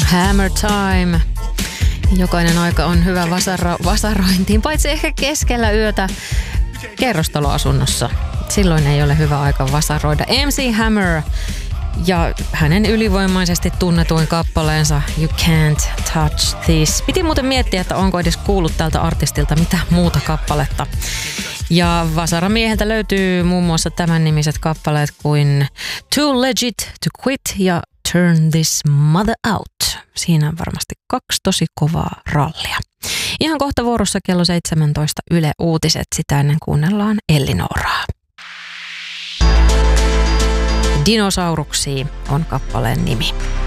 Hammer Time. Jokainen aika on hyvä vasarointiin, paitsi ehkä keskellä yötä kerrostaloasunnossa. Silloin ei ole hyvä aika vasaroida. MC Hammer ja hänen ylivoimaisesti tunnetuin kappaleensa You Can't Touch This. Piti muuten miettiä, että onko edes kuullut tältä artistilta mitä muuta kappaletta. Ja vasaramieheltä löytyy muun muassa tämän nimiset kappaleet kuin Too Legit to Quit ja Turn This Mother Out. Siinä on varmasti 2 tosi kovaa rallia. Ihan kohta vuorossa kello 17 Yle Uutiset. Sitä ennen kuunnellaan Ellinoraa. Dinosauruksia on kappaleen nimi.